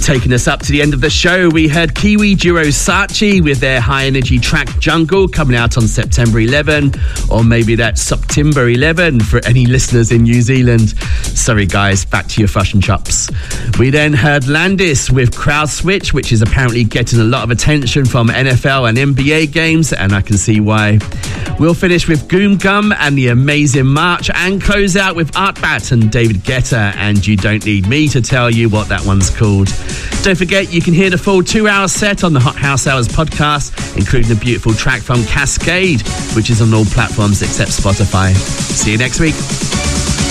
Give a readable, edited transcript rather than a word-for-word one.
Taking us up to the end of the show, we heard Kiwi duo Saatchi with their high energy track Jungle, coming out on September 11, or maybe that's September 11 for any listeners in New Zealand. Sorry guys, back to your fashion chops. We then heard Landis with Crowd Switch, which is apparently getting a lot of attention from NFL and NBA games, and I can see why. We'll finish with Goom Gum and the Amazing March, and close out with Artbat and David Guetta and You Don't Need Me to tell you what that one's called. Don't forget, you can hear the full 2-hour set on the Hot House Hours podcast, including a beautiful track from Cascade, which is on all platforms except Spotify. See you next week.